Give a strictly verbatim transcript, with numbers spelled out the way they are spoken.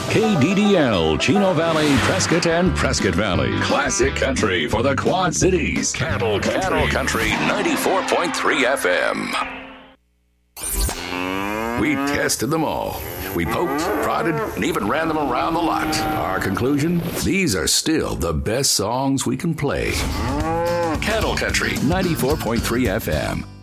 K D D L, Chino Valley, Prescott, and Prescott Valley. Classic country for the Quad Cities. Cattle Country, Cattle Country ninety-four point three F M. We tested them all. We poked, prodded, and even ran them around the lot. Our conclusion? These are still the best songs we can play. Cattle Country ninety-four point three F M.